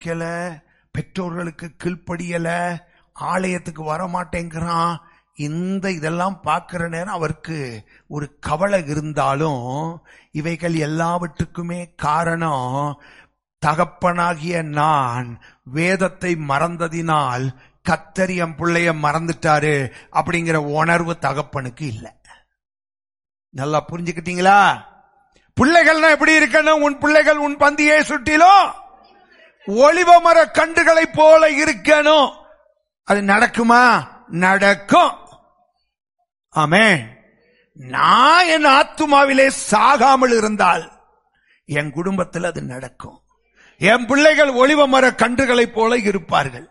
படிக்கல, பெற்றோர்களுக்கு கீழ்ப்படியல, ஆலயத்துக்கு வரமாட்டேங்கிறான். இதெல்லாம் பார்க்கிற நேரம் அவருக்கு ஒரு கவலை இருந்தாலும் இவைகள் எல்லாவற்றுக்குமே காரணம் தகப்பனாகிய நான் வேதத்தை மறந்ததினால் கர்த்தர் என் பிள்ளைய மறந்துட்டாரு அப்படிங்கிற உணர்வு தகப்பனுக்கு இல்லை. நல்லா புரிஞ்சுக்கிட்டீங்களா? பிள்ளைகள்னா எப்படி இருக்கணும்? உன் பிள்ளைகள் உன் பந்தியை சுற்றிலும் ஒலிவ மர கன்றுகளை போல இருக்கணும். அது நடக்குமா? நடக்கும். ஆமென். நான் என் ஆத்துமாவிலே சாகாமல் இருந்தால் என் குடும்பத்தில் அது நடக்கும். என் பிள்ளைகள் ஒலிவ மர கன்றுகளை போல இருப்பார்கள்.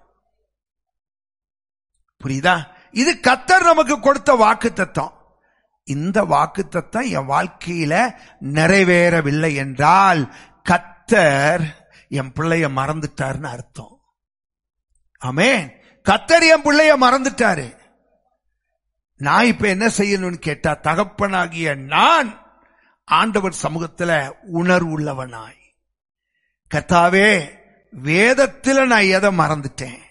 புரியுதா? இது கர்த்தர் நமக்கு கொடுத்த வாக்குத்தத்தம். இந்த வாக்குத்தத்தம் என் வாழ்க்கையில நிறைவேறவில்லை என்றால் கர்த்தர் என் பிள்ளைய மறந்துட்டாருன்னு அர்த்தம். ஆமென். கர்த்தர் என் பிள்ளைய மறந்துட்டாரு. நான் இப்ப என்ன செய்யணும்னு கேட்டா, தகப்பனாகிய நான் ஆண்டவர் சமூகத்துல உணர்வுள்ளவனாய், கர்த்தாவே வேதத்துல நான் எதை மறந்துட்டேன்?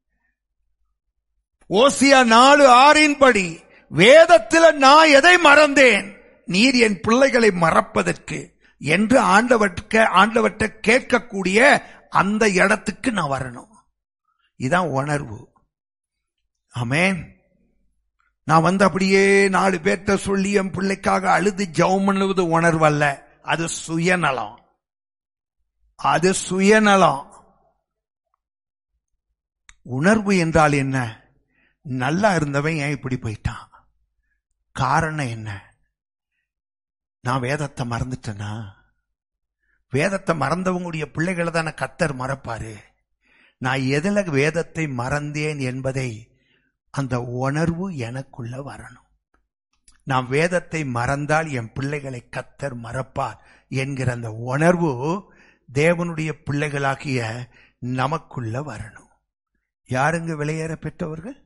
ஓசியா 4:6 படி வேதத்தில் நான் எதை மறந்தேன்? நீர் என் பிள்ளைகளை மறப்பதற்கு என்று ஆண்டவர்கிட்ட கேட்கக்கூடிய அந்த இடத்துக்கு நான் வரணும். இதான் உணர்வு. ஆமென். நான் அப்படியே 4 பேர்ட்ட சொல்லி என் பிள்ளைக்காக அழுது ஜெபம் பண்ணுவது உணர்வு அல்ல. அது சுயநலம். அது சுயநலம். உணர்வு என்றால் என்ன? நல்லா இருந்தவன் ஏன் இப்படி போயிட்டான்? காரணம் என்ன? நான் வேதத்தை மறந்துட்டேனா? வேதத்தை மறந்தவங்களுடைய பிள்ளைகளை தானே கர்த்தர் மறப்பாரு. நான் எதில வேதத்தை மறந்தேன் என்பதை அந்த உணர்வு எனக்குள்ள வரணும். நான் வேதத்தை மறந்தால் என் பிள்ளைகளை கர்த்தர் மறப்பார் என்கிற அந்த உணர்வு தேவனுடைய பிள்ளைகளாகிய நமக்குள்ள வரணும். யாருங்க விலையேற பெற்றவர்கள்?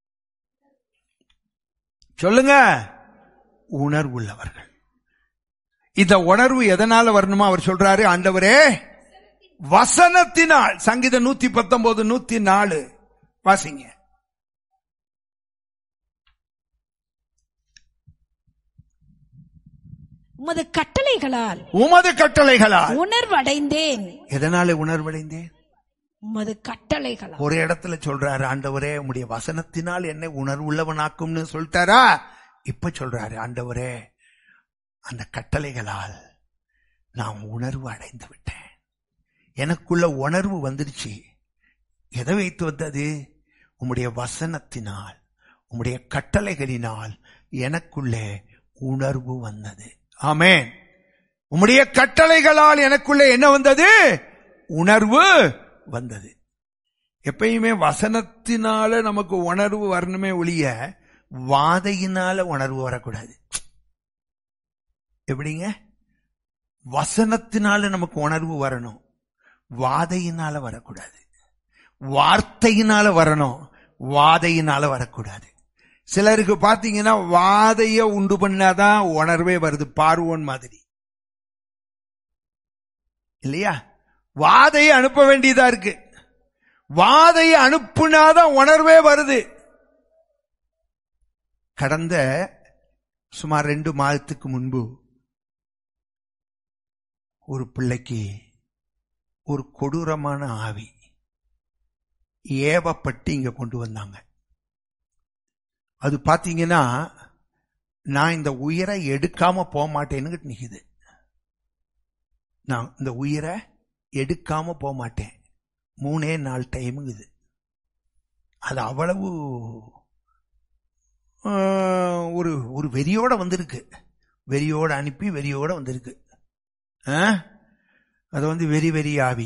சொல்லுங்க. உணர்வுள்ளவர்கள். இந்த உணர்வு எதனால வரணுமா? அவர் சொல்றாரு, ஆண்டவரே வசனத்தினால். சங்கீதம் 119, 104 வாசிங்க. உமது கட்டளைகளால் உணர்வடைந்தேன். எதனால உணர்வடைந்தேன்? உமது கட்டளைகளால். ஒரு இடத்துல சொல்றாரு, ஆண்டவரே உம்முடைய வசனத்தினால் என்னை உணர்வுள்ளவனாக்கும்னு சொல்லிட்டாரா? இப்ப சொல்றாரு, ஆண்டவரே அந்த கட்டளைகளால் நான் உணர்வு அடைந்து விட்டேன். எனக்குள்ள உணர்வு வந்துடுச்சு. எதை வைத்து வந்தது? உம்முடைய வசனத்தினால், உம்முடைய கட்டளைகளினால் எனக்குள்ளே உணர்வு வந்தது. ஆமென். உம்முடைய கட்டளைகளால் எனக்குள்ளே என்ன வந்தது? உணர்வு வந்தது. எப்பயுமே வசனத்தினால நமக்கு உணர்வு வரணுமே ஒழிய வாதையினால உணர்வு வரக்கூடாது. எப்படிங்க? வசனத்தினால நமக்கு உணர்வு வரணும், வாதையினால வரக்கூடாது. வார்த்தையினால வரணும், வாதையினால வரக்கூடாது. சிலருக்கு பாத்தீங்கன்னா வாதைய உண்டு பண்ணாதான் உணர்வே வருது. பார்வோன் மாதிரி இல்லையா? வாதையை அனுப்ப வேண்டியதா இருக்கு. வாதையை அனுப்புனாதான் உணர்வே வருது. கடந்த சுமார் 2 மாதத்துக்கு முன்பு ஒரு பிள்ளைக்கு ஒரு கொடூரமான ஆவி ஏவப்பட்டு இங்க கொண்டு வந்தாங்க. அது பாத்தீங்கன்னா நான் இந்த உயிரை எடுக்காம போக மாட்டேன்னு நிக்குது. நான் இந்த உயிரை எடுக்காம போக மாட்டேன். 3 நாள் டைமுங்குது. அது அவ்வளவு ஒரு வெறியோட வந்திருக்கு. வெறியோட அனுப்பி வெறியோட வந்திருக்கு. அது வெறி ஆவி.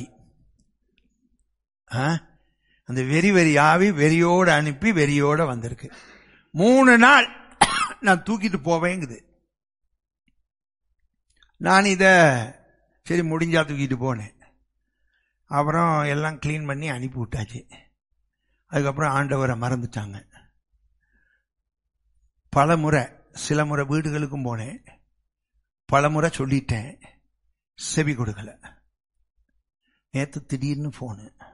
அந்த வெறி ஆவி வெறியோட அனுப்பி வெறியோட வந்திருக்கு. 3 நாள் நான் தூக்கிட்டு போவேங்குது. நான் இத சரி முடிஞ்சா தூக்கிட்டு போனேன். அப்புறம் எல்லாம் கிளீன் பண்ணி அனுப்பி விட்டாச்சு. அதுக்கப்புறம் ஆண்டவரை மறந்துட்டாங்க. பல முறை, சில முறை வீடுகளுக்கும் போனேன், பல முறை சொல்லிட்டேன், செவி கொடுக்கல. நேத்து திடீர்னு போனு,